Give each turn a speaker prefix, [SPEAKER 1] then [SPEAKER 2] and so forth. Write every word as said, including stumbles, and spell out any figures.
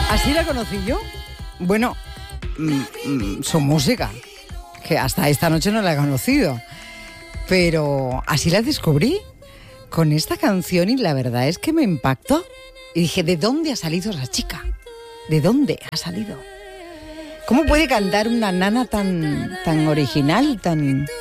[SPEAKER 1] Así la conocí yo. Bueno, mm, mm, su música, que hasta esta noche no la he conocido, pero así la descubrí con esta canción y la verdad es que me impactó. Y dije, ¿de dónde ha salido esa chica? ¿De dónde ha salido? ¿Cómo puede cantar una nana tan, tan original, tan,